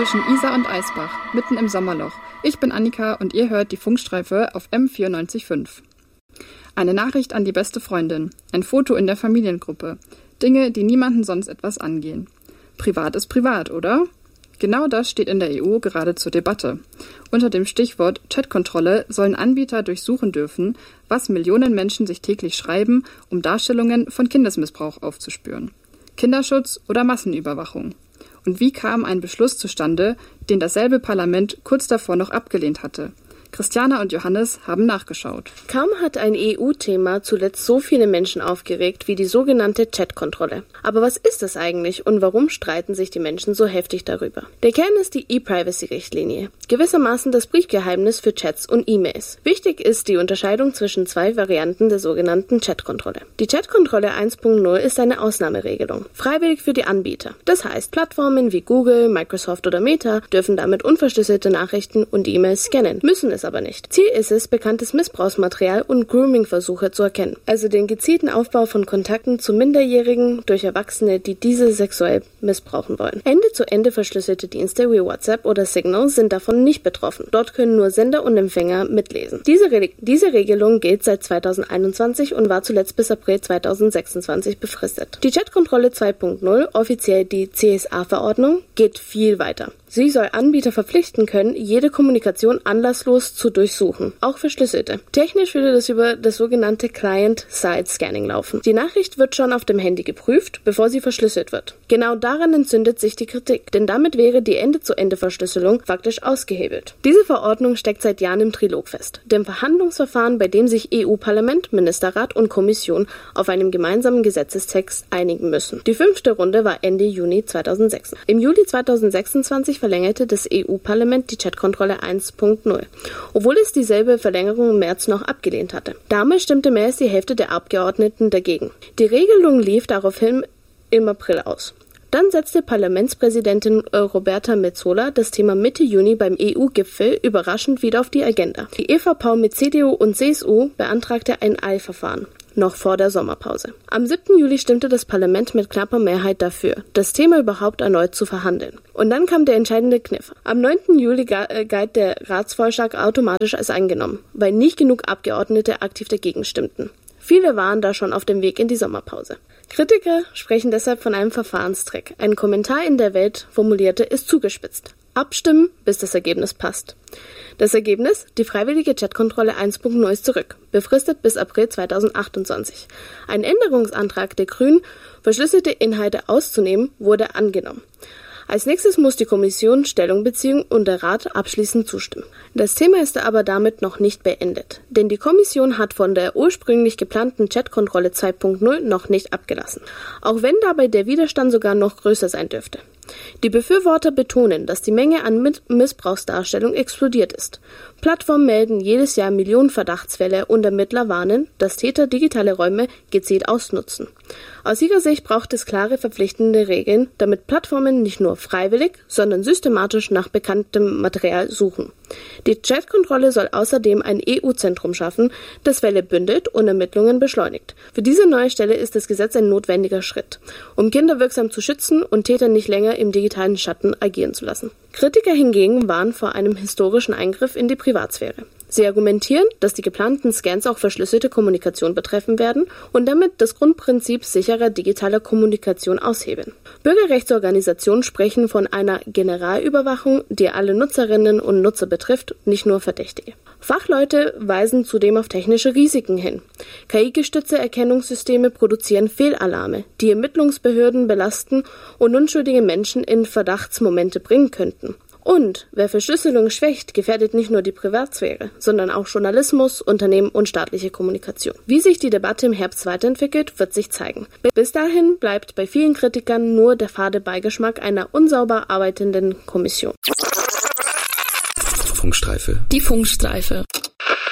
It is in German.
zwischen Isar und Eisbach, mitten im Sommerloch. Ich bin Annika und ihr hört die Funkstreife auf M94.5. Eine Nachricht an die beste Freundin, ein Foto in der Familiengruppe. Dinge, die niemanden sonst etwas angehen. Privat ist privat, oder? Genau das steht in der EU gerade zur Debatte. Unter dem Stichwort Chatkontrolle sollen Anbieter durchsuchen dürfen, was Millionen Menschen sich täglich schreiben, um Darstellungen von Kindesmissbrauch aufzuspüren. Kinderschutz oder Massenüberwachung. Und wie kam ein Beschluss zustande, den dasselbe Parlament kurz davor noch abgelehnt hatte? Christiana und Johannes haben nachgeschaut. Kaum hat ein EU-Thema zuletzt so viele Menschen aufgeregt wie die sogenannte Chat-Kontrolle. Aber was ist das eigentlich und warum streiten sich die Menschen so heftig darüber? Der Kern ist die E-Privacy-Richtlinie, gewissermaßen das Briefgeheimnis für Chats und E-Mails. Wichtig ist die Unterscheidung zwischen zwei Varianten der sogenannten Chat-Kontrolle. Die Chat-Kontrolle 1.0 ist eine Ausnahmeregelung, freiwillig für die Anbieter. Das heißt, Plattformen wie Google, Microsoft oder Meta dürfen damit unverschlüsselte Nachrichten und E-Mails scannen, müssen es aber nicht. Ziel ist es, bekanntes Missbrauchsmaterial und Grooming-Versuche zu erkennen, also den gezielten Aufbau von Kontakten zu Minderjährigen durch Erwachsene, die diese sexuell missbrauchen wollen. Ende-zu-Ende verschlüsselte Dienste wie WhatsApp oder Signal sind davon nicht betroffen. Dort können nur Sender und Empfänger mitlesen. Diese Regelung gilt seit 2021 und war zuletzt bis April 2026 befristet. Die Chatkontrolle 2.0, offiziell die CSA-Verordnung, geht viel weiter. Sie soll Anbieter verpflichten können, jede Kommunikation anlasslos zu durchsuchen, auch verschlüsselte. Technisch würde das über das sogenannte Client-Side-Scanning laufen. Die Nachricht wird schon auf dem Handy geprüft, bevor sie verschlüsselt wird. Genau daran entzündet sich die Kritik, denn damit wäre die Ende-zu-Ende-Verschlüsselung faktisch ausgehebelt. Diese Verordnung steckt seit Jahren im Trilog fest, dem Verhandlungsverfahren, bei dem sich EU-Parlament, Ministerrat und Kommission auf einem gemeinsamen Gesetzestext einigen müssen. Die 5. Runde war Ende Juni 2006. Im Juli 2026 verlängerte das EU-Parlament die Chatkontrolle 1.0, obwohl es dieselbe Verlängerung im März noch abgelehnt hatte. Damals stimmte mehr als die Hälfte der Abgeordneten dagegen. Die Regelung lief daraufhin im April aus. Dann setzte Parlamentspräsidentin Roberta Metsola das Thema Mitte Juni beim EU-Gipfel überraschend wieder auf die Agenda. Die EVP mit CDU und CSU beantragte ein Eilverfahren. Noch vor der Sommerpause. Am 7. Juli stimmte das Parlament mit knapper Mehrheit dafür, das Thema überhaupt erneut zu verhandeln. Und dann kam der entscheidende Kniff. Am 9. Juli galt der Ratsvorschlag automatisch als angenommen, weil nicht genug Abgeordnete aktiv dagegen stimmten. Viele waren da schon auf dem Weg in die Sommerpause. Kritiker sprechen deshalb von einem Verfahrenstrick. Ein Kommentar in der Welt formulierte, ist zugespitzt. Abstimmen, bis das Ergebnis passt. Das Ergebnis? Die freiwillige Chatkontrolle 1.0 ist zurück, befristet bis April 2028. Ein Änderungsantrag der Grünen, verschlüsselte Inhalte auszunehmen, wurde angenommen. Als nächstes muss die Kommission Stellung beziehen und der Rat abschließend zustimmen. Das Thema ist aber damit noch nicht beendet, denn die Kommission hat von der ursprünglich geplanten Chatkontrolle 2.0 noch nicht abgelassen, auch wenn dabei der Widerstand sogar noch größer sein dürfte. Die Befürworter betonen, dass die Menge an Missbrauchsdarstellung explodiert ist. Plattformen melden jedes Jahr Millionen Verdachtsfälle und Ermittler warnen, dass Täter digitale Räume gezielt ausnutzen. Aus ihrer Sicht braucht es klare, verpflichtende Regeln, damit Plattformen nicht nur freiwillig, sondern systematisch nach bekanntem Material suchen. Die Chatkontrolle soll außerdem ein EU-Zentrum schaffen, das Fälle bündelt und Ermittlungen beschleunigt. Für diese neue Stelle ist das Gesetz ein notwendiger Schritt, um Kinder wirksam zu schützen und Täter nicht länger im digitalen Schatten agieren zu lassen. Kritiker hingegen warnen vor einem historischen Eingriff in die Privatsphäre. Sie argumentieren, dass die geplanten Scans auch verschlüsselte Kommunikation betreffen werden und damit das Grundprinzip sicherer digitaler Kommunikation aushebeln. Bürgerrechtsorganisationen sprechen von einer Generalüberwachung, die alle Nutzerinnen und Nutzer betrifft, nicht nur Verdächtige. Fachleute weisen zudem auf technische Risiken hin. KI-gestützte Erkennungssysteme produzieren Fehlalarme, die Ermittlungsbehörden belasten und unschuldige Menschen in Verdachtsmomente bringen könnten. Und wer Verschlüsselung schwächt, gefährdet nicht nur die Privatsphäre, sondern auch Journalismus, Unternehmen und staatliche Kommunikation. Wie sich die Debatte im Herbst weiterentwickelt, wird sich zeigen. Bis dahin bleibt bei vielen Kritikern nur der fade Beigeschmack einer unsauber arbeitenden Kommission. Funkstreife. Die Funkstreife.